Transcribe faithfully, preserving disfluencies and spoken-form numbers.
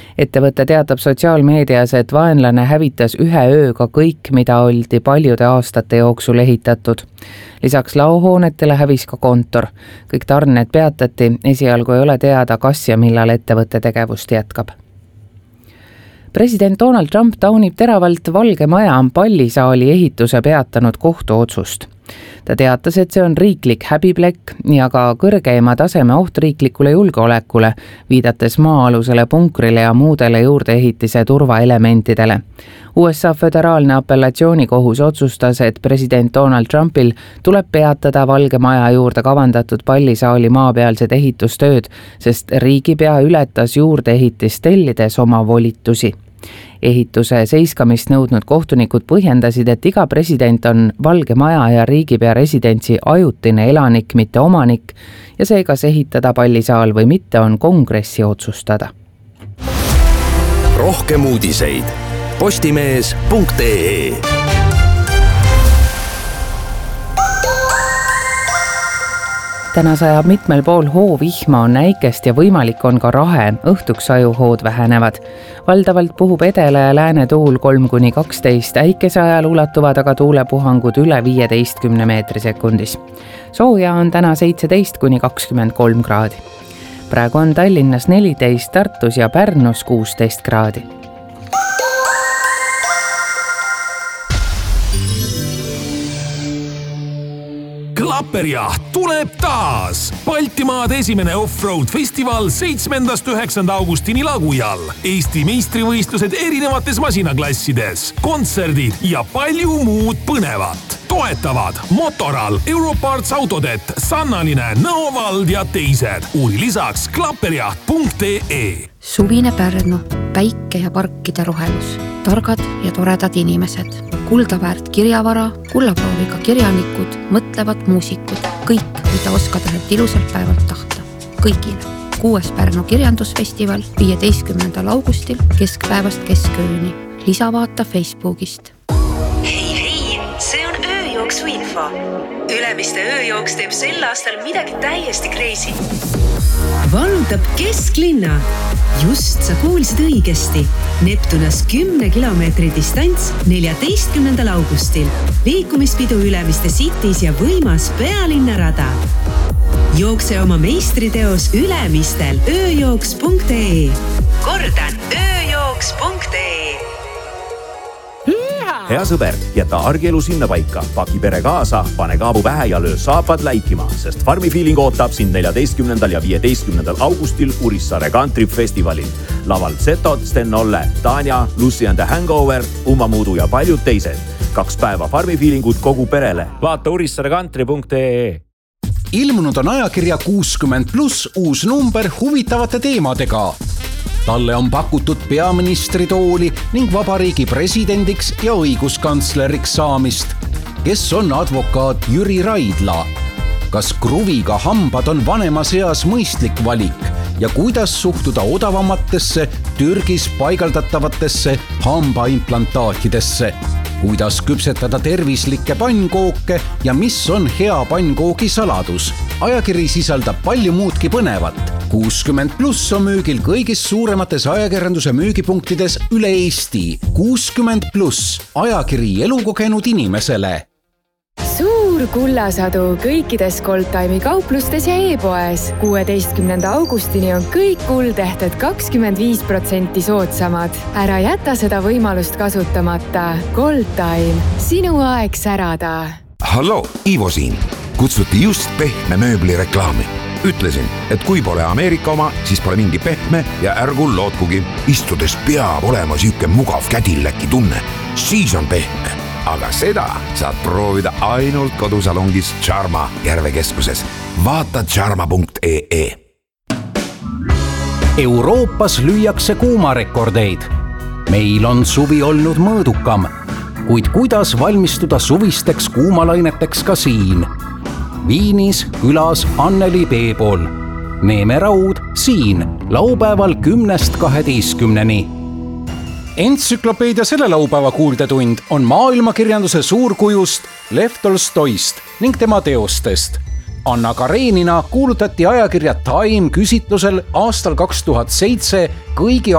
Ettevõte teatab sotsiaalmeedias, et vaenlane hävitas ühe ööga kõik, mida oldi paljude aastate jooksul ehitatud. Lisaks laohoonetele hävis ka kontor. Kõik tarned peatati, esialgu ei ole teada, kas ja millal ettevõtte tegevust jätkab. President Donald Trump taunib teravalt Valge Maja pallisaali ehituse peatanud kohtuotsust. Ta teatas, et see on riiklik häbiplekk ja ka kõrgeima taseme oht riiklikule julgeolekule, viidates maa-alusele punkrile ja muudele juurdeehitise turvaelementidele. U S A föderaalne apellatsioonikohus otsustas, et president Donald Trumpil tuleb peatada Valge Maja juurde kavandatud pallisaali maapealsed ehitustööd, sest riigipea ületas juurdeehitist tellides oma volitusi. Ehituse seiskamist nõudnud kohtunikud põhjendasid, et iga president on Valge Maja ja riigipea residentsi ajutine elanik, mitte omanik, ja see, kas ehitada pallisaal või mitte, on kongressi otsustada. Rohkem uudiseid postimees punkt ee. Täna sajab mitmel pool hoovihma, on näikest ja võimalik on ka rahe, õhtuks ajuhood vähenevad. Valdavalt puhub edele ja lääne tuul kolm kuni kaksteist, äikese ajal ulatuvad aga tuulepuhangud üle viieteistkümne meetri sekundis. Sooja on täna seitseteist kuni kakskümmend kolm kraadi. Praegu on Tallinnas neliteist, Tartus ja Pärnus kuusteist kraadi. Klapperjaht tuleb taas! Baltimaade esimene off-road festival seitsmendast üheksanda augustini Lagujal. Eesti meistrivõistlused erinevates masinaklassides, kontserdid ja palju muud põnevat. Toetavad Motoral, Europarts Autodet, Sannaline, Nõovald ja teised. Uuri lisaks klapperjaht punkt ee. Suvine Pärnu, päike ja parkide rohelus, targad ja toredad inimesed, kuldaväärt kirjavara, kullaprooviga kirjanikud, mõtlevad muusikud, kõik, mida oskad ühelt ilusalt päevalt tahta. Kõigile. Kuues Pärnu kirjandusfestival viieteistkümnendal augustil keskpäevast keskööni. Lisavaata Facebookist. Hei, hei, see on ööjooksu info. Ülemiste ööjooks teeb sel aastal midagi täiesti crazy. Vallutab kesklinna. Just sa kuulsid õigesti. Neptunas kümne kilomeetri distants neljateistkümnendal augustil. Liikumispidu Ülemiste Cities ja võimas pealinnarada. Jookse oma meistriteos Ülemistel ööjooks punkt ee. Kordan, ööjooks punkt ee. Hea sõber, jäta argielu sinna paika, paki pere kaasa, pane kaabu pähe ja löö saapad läikima, sest Farmi Feeling ootab sind neljateistkümnendal ja viieteistkümnendal augustil Urissaare Country Festivalil. Laval Zetod, Sten Olle, Tanja, Lucy and the Hangover, Uma Muudu ja paljud teised. Kaks päeva Farmi Feelingut kogu perele. Vaata urissaare country punkt ee. Ilmunud on ajakirja kuuskümmend pluss uus number huvitavate teemadega. Talle on pakutud peaministri tooli ning vabariigi presidendiks ja õiguskantsleriks saamist. Kes on advokaat Jüri Raidla? Kas kruviga hambad on vanemas eas mõistlik valik ja kuidas suhtuda odavamatesse Türgis paigaldatavatesse hambaimplantaatidesse? Kuidas küpsetada tervislikke pannkooke ja mis on hea pannkoogi saladus? Ajakiri sisaldab palju muudki põnevat. kuuskümmend pluss on müügil kõigis suuremates ajakirjanduse müügipunktides üle Eesti. kuuskümmend pluss, ajakiri elukogenud inimesele. Suur kullasadu kõikides Goldtime'i kauplustes ja e-poes. kuueteistkümnenda augustini on kõik kuldehted kakskümmend viis protsenti soodsamad. Ära jäta seda võimalust kasutamata. Goldtime, sinu aeg särada. Hallo, Ivo siin. Kutsuti just pehme mööbli reklaami. Ütlesin, et kui pole Ameerika oma, siis pole mingi pehme ja ärgu lootkugi. Istudes peab olema siuke mugav kädilläki tunne. Siis on pehme. Aga seda saad proovida ainult kodusalongis Charma Järvekeskuses. Vaata charma punkt ee. Euroopas lüüakse kuumarekordeid. Meil on suvi olnud mõõdukam, kuid kuidas valmistuda suvisteks kuumalaineteks ka siin? Viinis külas Anneli Peepool. Neeme Raud siin laupäeval kümnest kaheteistkümneni. Entsüklopeedia selle laupäeva kuuldetund on maailmakirjanduse suurkujust Lev Tolstoist ning tema teostest. Anna Karenina kuulutati ajakirja Time küsitlusel aastal kaks tuhat seitse kõigi